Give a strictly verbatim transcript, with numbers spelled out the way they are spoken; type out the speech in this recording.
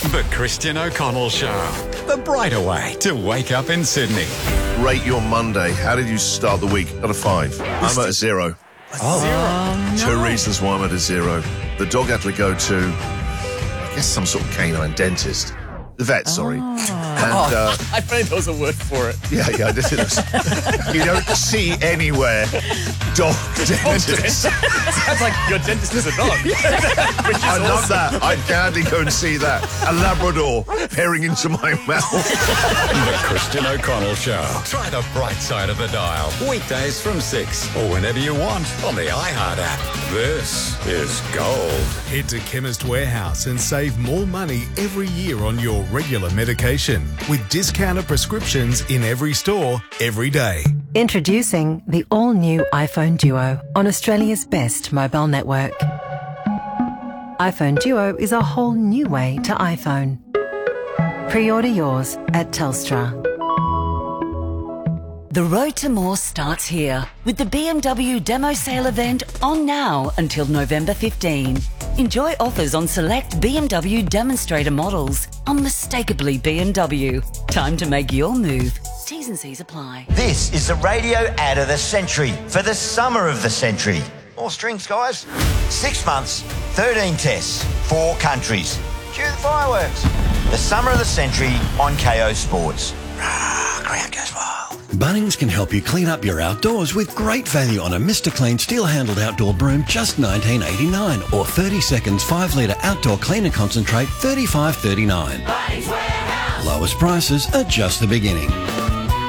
The Christian O'Connell Show. The brighter way to wake up in Sydney. Rate your Monday. How did you start the week? Out of five. I'm at a zero. Oh. Zero. Two reasons why I'm at a zero. The dog had to go to, I guess, some sort of canine dentist. The vet, sorry. And, uh, I think there was a word for it. yeah, yeah, this is. You don't see anywhere dog dentist. Sounds like your dentist is a dog. Which is I love awesome. that. I'd gladly go and see that. A Labrador peering into my mouth. The Christian O'Connell Show. Try the bright side of the dial. Weekdays from six or whenever you want on the iHeart app. This is gold. Head to Chemist Warehouse and save more money every year on your regular medication with discounted prescriptions in every store, every day. Introducing the all-new iPhone Duo on Australia's best mobile network. iPhone Duo is a whole new way to iPhone. Pre-order yours at Telstra. The road to more starts here with the B M W demo sale event on now until November fifteenth. Enjoy offers on select B M W demonstrator models. Unmistakably B M W. Time to make your move. T's and C's apply. This is the radio ad of the century for the summer of the century. More strings, guys. Six months, thirteen tests, four countries. Cue the fireworks. The summer of the century on K O Sports. Rah, crowd goes wild. Bunnings can help you clean up your outdoors with great value on a Mister Clean steel-handled outdoor broom, just nineteen eighty-nine, or thirty seconds five litre outdoor cleaner concentrate, thirty-five thirty-nine. Bunnings Warehouse. Lowest prices are just the beginning.